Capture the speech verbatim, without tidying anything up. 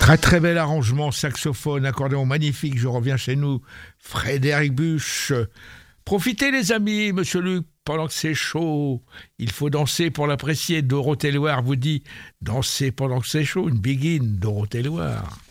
Très très bel arrangement, saxophone, accordéon magnifique, je reviens chez nous, Frédéric Buch. Profitez les amis, monsieur Luc, pendant que c'est chaud, il faut danser pour l'apprécier. Dorothée Loire vous dit, dansez pendant que c'est chaud, une begin, Dorothée Loire.